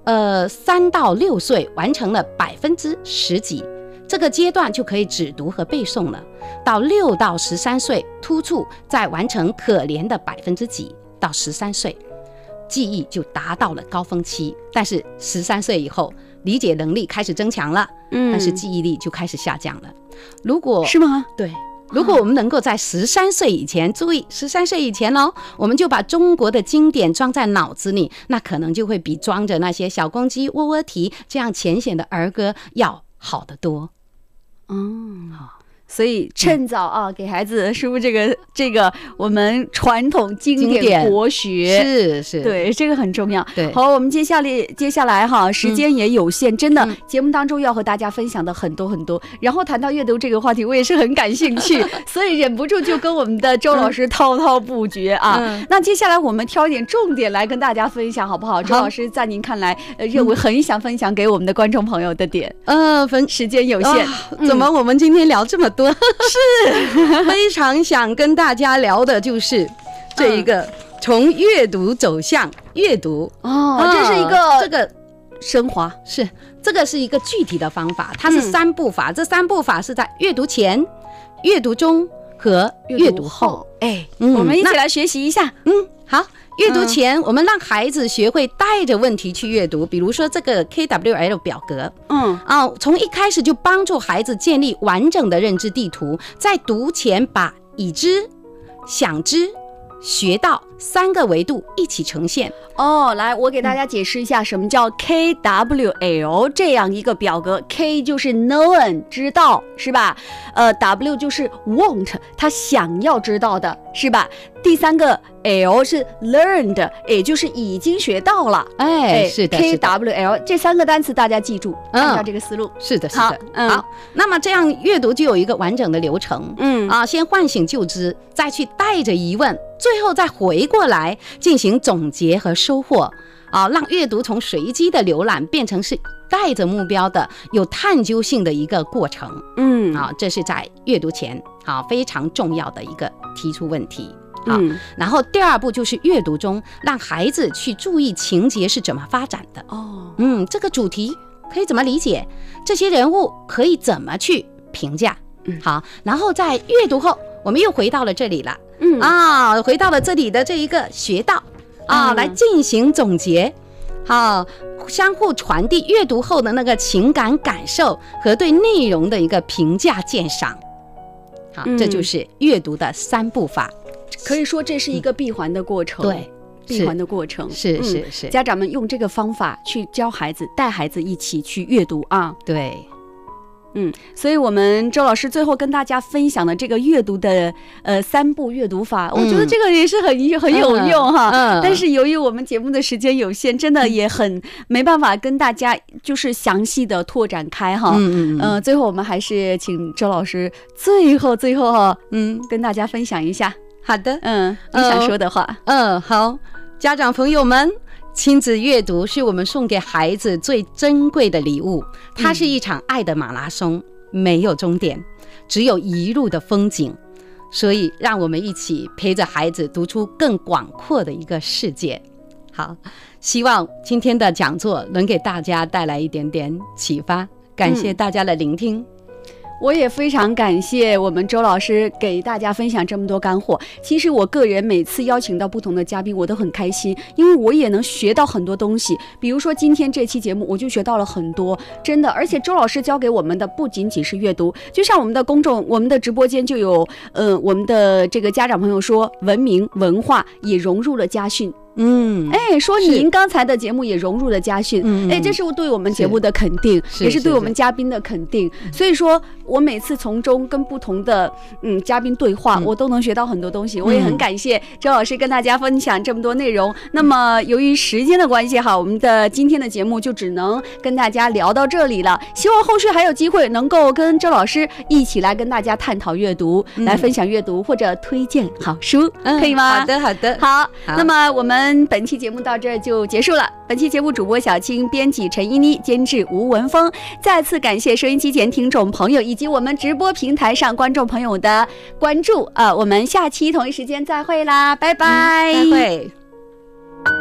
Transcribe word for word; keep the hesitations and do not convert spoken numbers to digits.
呃三到六岁完成了百分之十几，这个阶段就可以只读和背诵了。到六到十三岁，突触再完成可怜的百分之几，到十三岁，记忆就达到了高峰期。但是十三岁以后，理解能力开始增强了，嗯，但是记忆力就开始下降了。如果是吗？ 对。如果我们能够在十三岁以前，注意十三岁以前哦，我们就把中国的经典装在脑子里，那可能就会比装着那些小公鸡、窝窝啼这样浅显的儿歌要好得多。 嗯，好。所以趁早啊，嗯、给孩子是不是这个这个我们传统经典国学是是， 对，这个很重要。 对， 好，我们接下来接下来哈，时间也有限，嗯、真的、嗯、节目当中要和大家分享的很多很多。然后谈到阅读这个话题，我也是很感兴趣，所以忍不住就跟我们的周老师滔滔不绝啊。嗯、那接下来我们挑一点重点来跟大家分享，好不好？周老师在您看来，呃，认为很想分享给我们的观众朋友的点， 呃，分时间有限， 嗯、怎么我们今天聊这么多？是非常想跟大家聊的就是这一个从阅读走向阅读哦，这是一个这个升华， 是这个是一个具体的方法，它是三步法，嗯、这三步法是在阅读前、阅读中和阅读后。 哎，嗯、我们一起来学习一下。 嗯，好。阅读前，我们让孩子学会带着问题去阅读，比如说这个 K W L 表格，嗯啊，从一开始就帮助孩子建立完整的认知地图，在读前把已知、想知、学到三个维度一起呈现。 哦，来，我给大家解释一下什么叫 K W L 这样一个表格。K 就是 known 知道是吧？呃 ，W 就是 want 他想要知道的是吧？第三个 L 是 learned， 也就是已经学到了。 哎，哎是的 ，K W L 这三个单词大家记住，按照这个思路。 嗯、是的，是的。好，嗯、好，那么这样阅读就有一个完整的流程。嗯啊，先唤醒旧知，再去带着疑问，最后再回过来进行总结和收获。啊，让阅读从随机的浏览变成是带着目标的、有探究性的一个过程。嗯，啊，这是在阅读前啊非常重要的一个提出问题。好，嗯、然后第二步就是阅读中，让孩子去注意情节是怎么发展的。哦，嗯，这个主题可以怎么理解？这些人物可以怎么去评价？嗯，好，然后在阅读后，我们又回到了这里了。嗯啊，回到了这里的这一个学到。啊，来进行总结，好，相互传递阅读后的那个情感感受和对内容的一个评价鉴赏，好，嗯、这就是阅读的三步法。 可以说这是一个闭环的过程，嗯、对，闭环的过程， 是是是、嗯。 家长们用这个方法去教孩子，带孩子一起去阅读啊， 对。 嗯，所以我们周老师最后跟大家分享的这个阅读的呃三步阅读法，嗯、我觉得这个也是很很有用哈。嗯嗯、但是由于我们节目的时间有限，真的也很没办法跟大家就是详细的拓展开哈。嗯嗯呃，最后我们还是请周老师最后最后哈，嗯，跟大家分享一下。 好的， 嗯，你想说的话。 嗯、呃，好，家长朋友们。亲子阅读是我们送给孩子最珍贵的礼物，它是一场爱的马拉松，没有终点，只有一路的风景。所以让我们一起陪着孩子读出更广阔的一个世界。好，希望今天的讲座能给大家带来一点点启发，感谢大家的聆听。嗯， 我也非常感谢我们周老师给大家分享这么多干货。其实我个人每次邀请到不同的嘉宾，我都很开心，因为我也能学到很多东西。比如说今天这期节目，我就学到了很多，真的。而且周老师教给我们的不仅仅是阅读，就像我们的公众、我们的直播间就有，呃，我们的这个家长朋友说，文明文化也融入了家训。嗯，哎，说您刚才的节目也融入了家训，哎，这是对我们节目的肯定，是也是对我们嘉宾的肯定。所以说我每次从中跟不同的嗯嘉宾对话，嗯、我都能学到很多东西。我也很感谢周老师跟大家分享这么多内容。嗯、那么由于时间的关系哈，我们的今天的节目就只能跟大家聊到这里了。希望后续还有机会能够跟周老师一起来跟大家探讨阅读，嗯、来分享阅读或者推荐好书，嗯、可以吗？ 好的，好的， 好。好，那么我们。本期节目到这儿就结束了。本期节目主播小青，编辑陈依妮，监制吴文峰。再次感谢收音机前听众朋友以及我们直播平台上观众朋友的关注啊！我们下期同一时间再会啦，拜拜， 嗯、再会。